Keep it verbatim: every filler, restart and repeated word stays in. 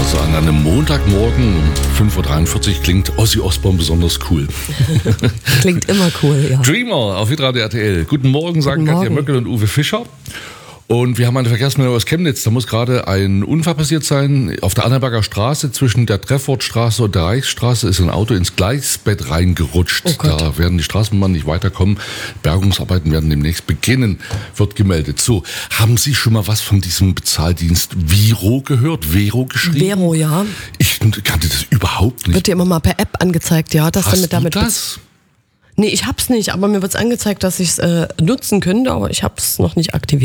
Also an einem Montagmorgen um fünf Uhr dreiundvierzig klingt Ozzy Osbourne besonders cool. Klingt immer cool, ja. Dreamer auf Hitradio R T L. Guten Morgen, sagen Guten Katja Morgen. Möckel und Uwe Fischer. Und wir haben eine Verkehrsmeldung aus Chemnitz. Da muss gerade ein Unfall passiert sein. Auf der Annaberger Straße zwischen der Treffortstraße und der Reichsstraße ist ein Auto ins Gleisbett reingerutscht. Oh Gott. Da werden die Straßenbahnen nicht weiterkommen. Bergungsarbeiten werden demnächst beginnen, wird gemeldet. So, haben Sie schon mal was von diesem Bezahldienst Viro gehört? Vero geschrieben? Vero, ja. Ich kannte das überhaupt nicht. Wird dir immer mal per App angezeigt, ja. Dass Hast damit, damit du das? Nee, ich hab's nicht, aber mir wird's angezeigt, dass ich's äh, nutzen könnte, aber ich hab's noch nicht aktiviert.